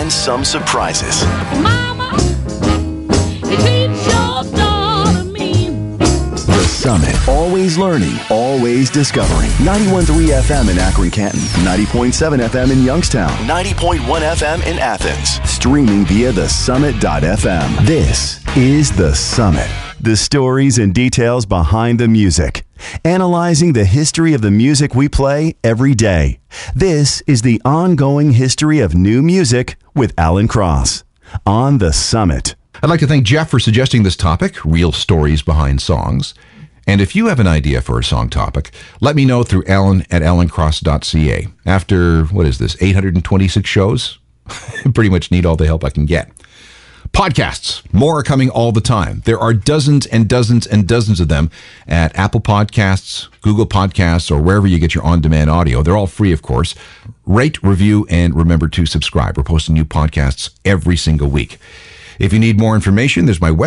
and some surprises. Mama, you teach your daughter mean. The Summit. Always learning, always discovering. 91.3 FM in Akron, Canton. 90.7 FM in Youngstown. 90.1 FM in Athens. Streaming via thesummit.fm. This is The Summit. The stories and details behind the music. Analyzing the history of the music we play every day. This is the ongoing history of new music with Alan Cross on The Summit. I'd like to thank Jeff for suggesting this topic, real stories behind songs. And if you have an idea for a song topic, let me know through alan@alancross.ca. After, 826 shows? Pretty much need all the help I can get. Podcasts, more are coming all the time. There are dozens and dozens and dozens of them at Apple Podcasts, Google Podcasts, or wherever you get your on-demand audio. They're all free, of course. Rate, review, and remember to subscribe. We're posting new podcasts every single week. If you need more information, there's my website.